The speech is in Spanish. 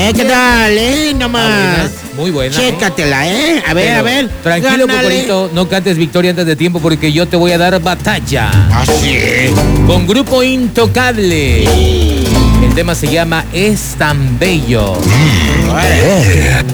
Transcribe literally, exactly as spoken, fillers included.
¿Eh? ¿Qué tal, eh? Nomás. Ah, muy buena. Chécatela, ¿eh? A ver, Pero, a ver. Tranquilo, Gánale. Cocorito, no cantes victoria antes de tiempo porque yo te voy a dar batalla. Así. Con Grupo Intocable. El tema se llama Es tan bello.